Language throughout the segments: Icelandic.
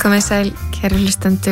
Komið sæl, kæru hlustendur.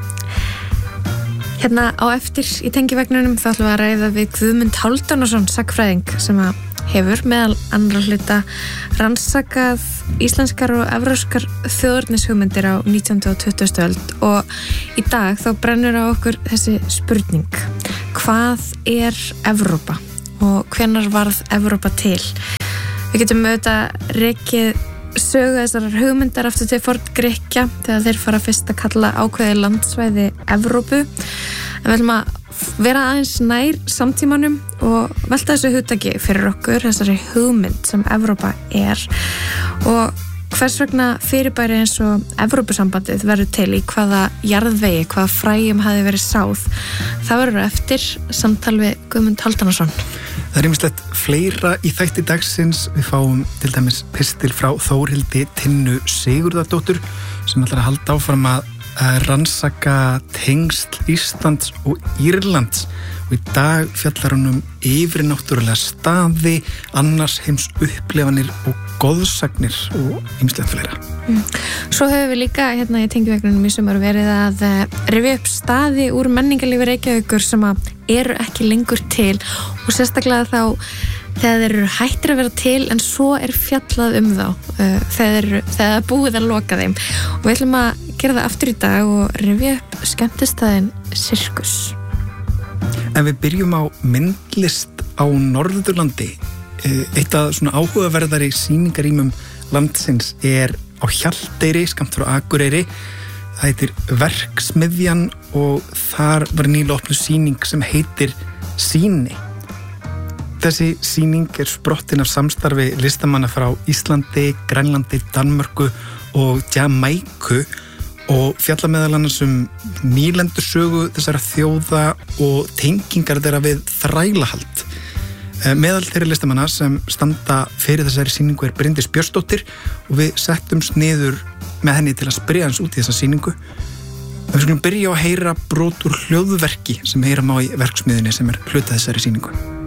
Hérna á eftir í tengivegnunum þá ætlum við að ræða við Guðmund Hálfdanarson, sagnfræðing, sem hefur meðal annarra hluta rannsakað íslenskar og evrópskar þjóðernishugmyndir á 19. og 20. öld og í dag þá brennur á okkur þessi spurning: hvað er Evrópa og hvenær varð Evrópa til? Við getum auðvitað rekið sögu þessar hugmyndar aftur til forngrikkja þegar þeir fara fyrst að kalla ákveðið landsvæði Evrópu, en við ætlum að vera aðeins nær samtímanum og velta þessu hugtaki fyrir okkur, þessari hugmynd sem Evrópa er, og hvers vegna fyrirbæri eins og Evrópusambandið verður til, í hvaða jarðvegi, hvaða fræjum hafi verið sáð. Það verður eftir samtal við Guðmund Hálfdanarson. Það er ýmislegt fleira í þætti dagsins. Við fáum til dæmis pistil frá Þórhildi Tinnu Sigurðardóttur sem ætlar að halda áfram að rannsaka tengsl Íslands og Írlands, og í dag fjallar hún yfirnáttúrulega staði, annars heims upplifanir og goðsagnir og ýmislegt fleira. Svo höfum við líka hérna í tengivegnunum í sumar verið að rifja upp staði úr menningarlífi Reykjavíkur sem eru ekki lengur til, og sérstaklega þá þegar þeir eru hættir að vera til en svo er fjallað þá þegar það er búið að loka þeim, og við ætlum að gera það aftur í dag og rifja upp skemmtistaðinn Sirkus. En við byrjum á myndlist á Norðurlandi. Eitt af svona áhugaverðari sýningarýmum landsins er á Hjalteyri, skammt frá Akureyri. Það heitir Verksmiðjan og þar var nýlega opnuð sýning sem heitir Sýni. Þessi sýning er sprottin af samstarfi listamanna frá Íslandi, Grænlandi, Danmörku og Jamaiku og fjalla meðal annars nýlendursögu þessara þjóða og tengingar þeirra við þrælahald. Meðal þeirra listamanna sem standa fyrir þessari sýningu er Bryndís Björnsdóttir og við settumst niður með henni til að spyrja hans út í þessa sýningu. Við skulum byrja á að heyra brot úr hljóðverki sem heyra má í Verksmiðjunni sem er hluti þessari sýningu.